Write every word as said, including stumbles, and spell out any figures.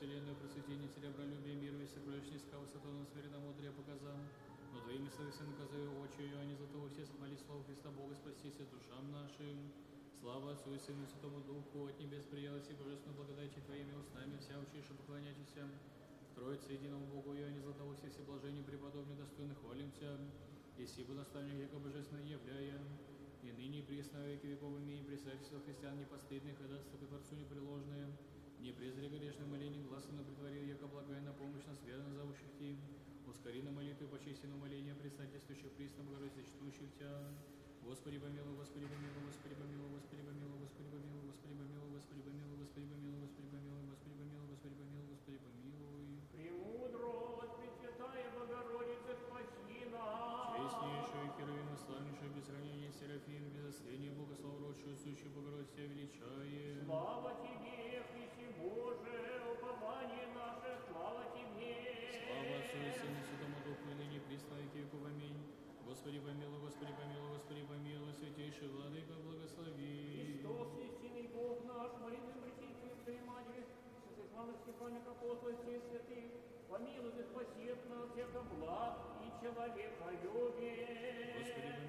вселенную, просветление серебролюбие, мир весь сокровищный скал, сатану сверено мудрее показал. Но твоими совестями наказываю очи ее, а не за того все смоли слов Христа Бога, спастися душам нашим. Слава Отцу и Сыну и Святому Духу, от небес приялась и божественную благодати Твоими устами, вся учиша поклоняйтесь в Троице единому Богу, и а не за того все все блажения преподобных достойных хвалимся, и сибо наставник яко божественно являя, и ныне и присно во веки веков имеем председательство христиан непостыдных, и ходатайство к Творцу непреложное, не презри грешным молением гласно притворил, яко благая на помощь нас верно зовущих Ти, ускори на молитву по чести на моление предстательствующих присно Богородицы чтущих Тя. Господи помилуй, Господи помилуй, Господи помилуй, Господи помилуй, Господи помилуй, Господи помилуй, Господи помилуй, Господи помилуй, Господи помилуй, Господи помилуй, Господи помилуй, Господи помилуй. Премудрость, Пресвятая Богородица, спаси нас. Честнейшую, херовиму, славнейшую, без сравнения Серафим, без осления Бога, славродшую, сущую Богородицу величаем. Слава Тебе, Христе Боже, упование наше, слава Тебе. Слава Отцу и Сыну и Святому Духу, и ныне присно во веки веков. Аминь. Господи помилуй, Господи помилуй, Господи помилуй, святейший Владыка, благослови. Христос, истинный Бог наш, молитвы пресвятителя Твоей Матери, Святых Степанных апостолов и святых, помилуй и спаси от нас всех благ и человеколюбие. Господи